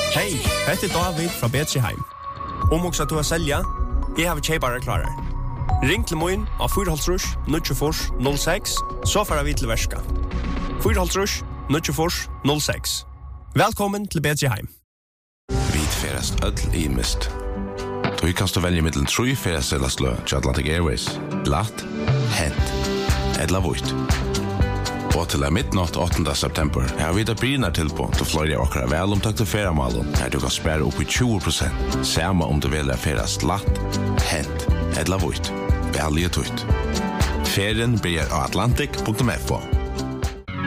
Hej, heter David fra Betriheim. Om också att du har sälja, jag har tjejbara klarar. Ring till mig av 4-9-06, så får vi till värska. 4-9-06. Välkommen till Betriheim. Vid färast öll i mist. Du kan stå välja mellan 3 färastellaslö till Atlantic Airways. Glatt, hent, eller vujt. Og til midnatt 8. september har vi det brynar tilbå til flere åkere velomtakte feriemalen her du kan spære opp i 20%. Samme om du vil ferast latt, hent eller vujt. Velge tøyt. Ferien blir av atlantic.fo.